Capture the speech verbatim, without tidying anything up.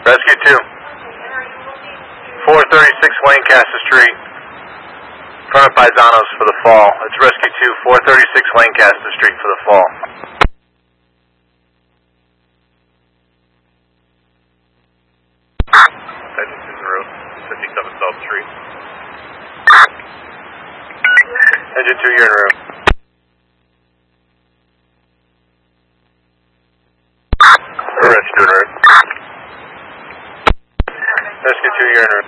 Rescue two. four thirty-six Lancaster Street. In front of Paisanos for the fall. It's Rescue two, four thirty-six Lancaster Street for the fall. Engine two en route, fifty-seven South Street. Engine two, you're en route. Rescue two en route. Rescue two, you're en route.